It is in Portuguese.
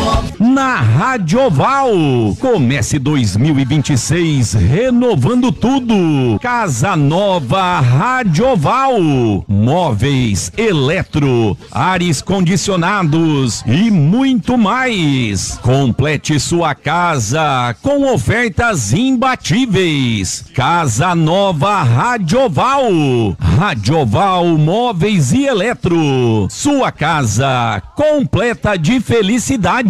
Na Radioval, comece 2026 renovando tudo. Casa Nova Radioval, móveis, eletro, ares condicionados e muito mais. Complete sua casa com ofertas imbatíveis. Casa Nova Radioval, Radioval Móveis e Eletro, sua casa completa de felicidade.